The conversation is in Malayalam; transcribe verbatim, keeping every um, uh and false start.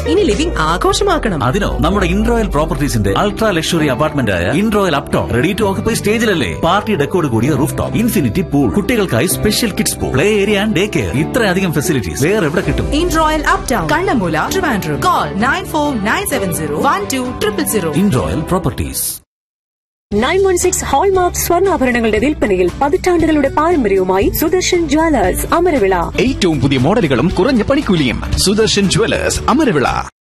ഇനി ലിവിംഗ് ആഘോഷമാക്കണം. അതിനോ നമ്മുടെ ഇൻറോയൽ പ്രോപ്പർട്ടീസിന്റെ അൾട്രാ ലക്ഷറി അപ്പാർട്ട്മെന്റ് ആയ ഇൻറോയൽ Upton ready to occupy സ്റ്റേജിലല്ലേ. Party ഡെക്കോട് കൂടിയ റൂഫ് ടോപ്പ്, ഇൻഫിനിറ്റി പൂൾ, കുട്ടികൾക്കായി special kids pool, play area and day care. ഇത്രയധികം ഫെസിലിറ്റീസ് വേറെ എവിടെ കിട്ടും? ഇൻറോയൽ uptown, Kannammoola, Trivandrum. Call nine four nine seven zero one two triple zero. ഇൻറോയൽ properties. Nine one six hallmark സ്വർണ്ണാഭരണങ്ങളുടെ വിൽപ്പനയിൽ പതിറ്റാണ്ടുകളുടെ പാരമ്പര്യവുമായി സുദർശൻ ജ്വല്ലേഴ്സ് അമരവിള. ഏറ്റവും പുതിയ മോഡലുകളും കുറഞ്ഞ പണിക്കൂലിയും. സുദർശൻ ജ്വല്ലേഴ്സ് അമരവിള.